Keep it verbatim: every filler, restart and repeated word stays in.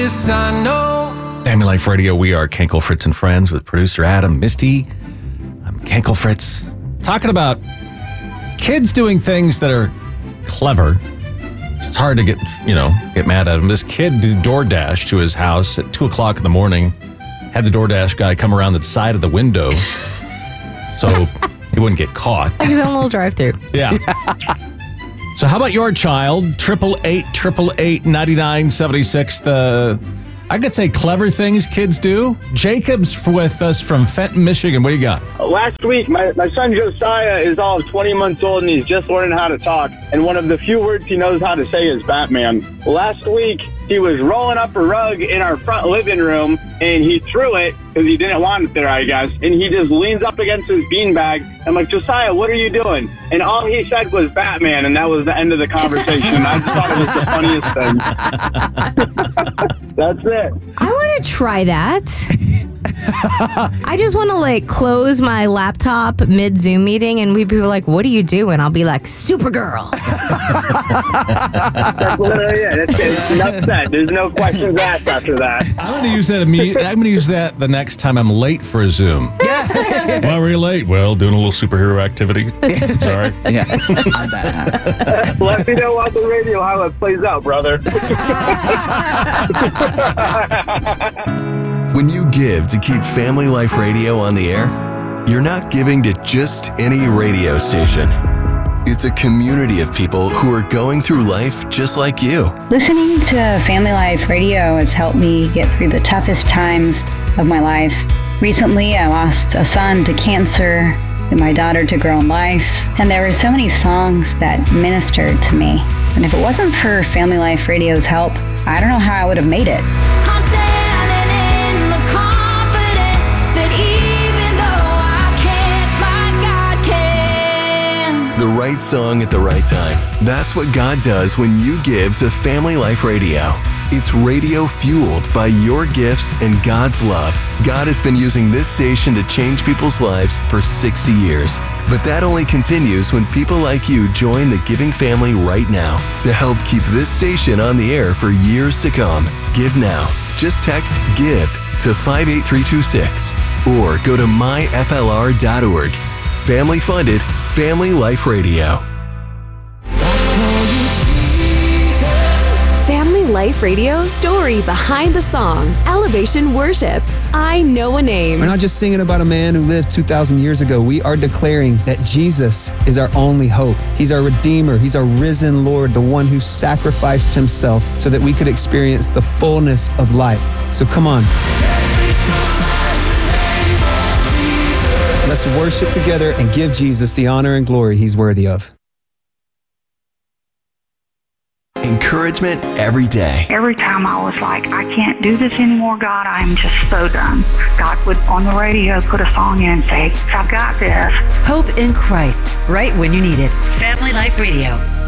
Yes, I know. Family Life Radio, we are Kenkel Fritz and Friends with producer Adam, Misty. I'm Kenkel Fritz. Talking about kids doing things that are clever. It's hard to get, you know, get mad at him. This kid did DoorDash to his house at two o'clock in the morning. Had the DoorDash guy come around the side of the window so he wouldn't get caught. Like his own little drive-through. Yeah. So how about your child? Triple eight, triple eight, ninety-nine, seventy-six. The, I could say clever things kids do. Jacob's with us from Fenton, Michigan. What do you got? Last week, my, my son Josiah is all of twenty months old, and he's just learning how to talk. And one of the few words he knows how to say is Batman. Last week, he was rolling up a rug in our front living room, and he threw it because he didn't want it there, I guess. And he just leans up against his beanbag. I'm like, Josiah, what are you doing? And all he said was Batman, and that was the end of the conversation. I just thought it was the funniest thing. That's it. I want to try that. I just want to like close my laptop mid Zoom meeting and we'd be like, what do you do? And I'll be like, Supergirl. That's literally it. It's, it's enough said. There's no questions asked after that. I'm going to use that immediately. I'm going to use that the next time I'm late for a Zoom. Yeah. Why were you late? Well, doing a little superhero activity. Sorry. Yeah. I'm bad. Let me know on the radio how it plays out, brother. When you give to keep Family Life Radio on the air, you're not giving to just any radio station. It's a community of people who are going through life just like you. Listening to Family Life Radio has helped me get through the toughest times of my life. Recently, I lost a son to cancer and my daughter to grow in life, and there were so many songs that ministered to me. And if it wasn't for Family Life Radio's help, I don't know how I would have made it. The right song at the right time. That's what God does when you give to Family Life Radio. It's radio fueled by your gifts and God's love. God has been using this station to change people's lives for sixty years. But that only continues when people like you join the giving family right now to help keep this station on the air for years to come. Give now. Just text GIVE to five eight three two six or go to my f l r dot org. Family funded, Family Life Radio. Family Life Radio, story behind the song, Elevation Worship. I Know a Name. We're not just singing about a man who lived two thousand years ago. We are declaring that Jesus is our only hope. He's our Redeemer. He's our risen Lord, the one who sacrificed himself so that we could experience the fullness of life. So come on. Let's worship together and give Jesus the honor and glory he's worthy of. Encouragement every day. Every time I was like, I can't do this anymore, God, I'm just so done. God would, on the radio, put a song in and say, I've got this. Hope in Christ, right when you need it. Family Life Radio.